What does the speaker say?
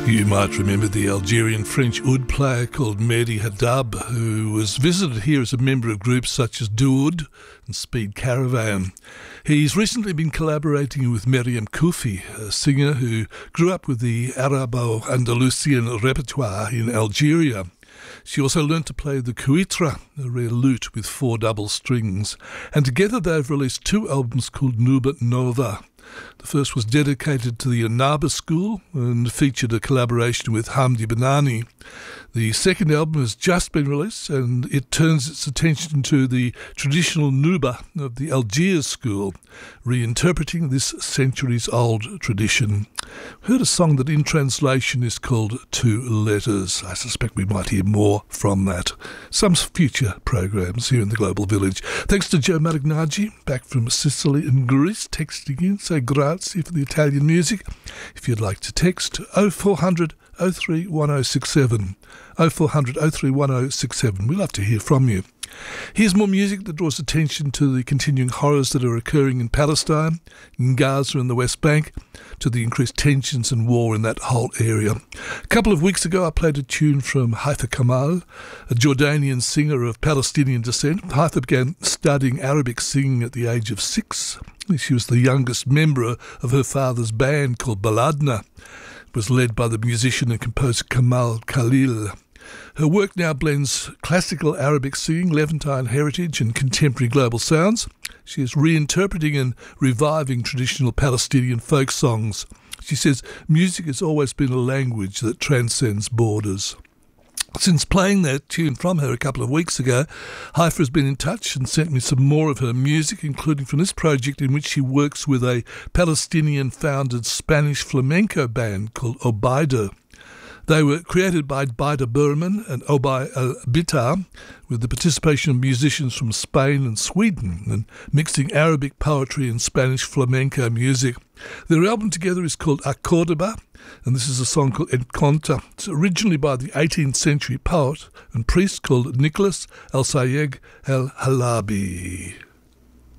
You might remember the Algerian-French oud player called Mehdi Haddad, who was visited here as a member of groups such as Doud and Speed Caravan. He's recently been collaborating with Mariam Koufi, a singer who grew up with the Arabo-Andalusian repertoire in Algeria. She also learnt to play the kouitra, a rare lute with 4 double strings, and together they've released 2 albums called Nuba Nova. The first was dedicated to the Annaba school and featured a collaboration with Hamdi Banani. The second album has just been released and it turns its attention to the traditional Nuba of the Algiers school, reinterpreting this centuries-old tradition. We heard a song that in translation is called 2 Letters. I suspect we might hear more from that. Some future programmes here in the Global Village. Thanks to Joe Maragnaggi, back from Sicily and Greece, texting in. Say grazie for the Italian music. If you'd like to text, 0400 03 1067. 0400 03 1067. We'd love to hear from you. Here's more music that draws attention to the continuing horrors that are occurring in Palestine, in Gaza and the West Bank, to the increased tensions and war in that whole area. A couple of weeks ago I played a tune from Haifa Kamal, a Jordanian singer of Palestinian descent. Haifa began studying Arabic singing at the age of 6. She was the youngest member of her father's band called Baladna. It was led by the musician and composer Kamal Khalil. Her work now blends classical Arabic singing, Levantine heritage and contemporary global sounds. She is reinterpreting and reviving traditional Palestinian folk songs. She says music has always been a language that transcends borders. Since playing that tune from her a couple of weeks ago, Haifa has been in touch and sent me some more of her music, including from this project in which she works with a Palestinian-founded Spanish flamenco band called Obaida. They were created by Baida Berman and Obay Al-Bitar, with the participation of musicians from Spain and Sweden, and mixing Arabic poetry and Spanish flamenco music. Their album together is called A Córdoba, and this is a song called Encontra. It's originally by the 18th century poet and priest called Nicholas El-Sayeg El-Halabi.